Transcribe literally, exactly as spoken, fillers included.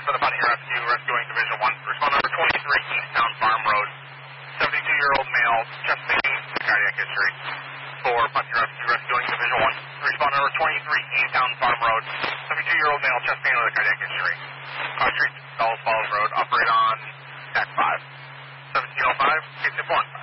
for the Pontiac Rescue, rescuing Division one. Respond number twenty-three, Easttown Farm Road. seventy-two-year-old male, chest pain, cardiac history. For Pontiac Rescue, rescuing Division one. Respond number twenty-three, Easttown Farm Road. seventy-two-year-old male, chest pain with a cardiac history. Car Street, Dulles Falls Road. Operate on T A C five. seventeen oh five, case informed.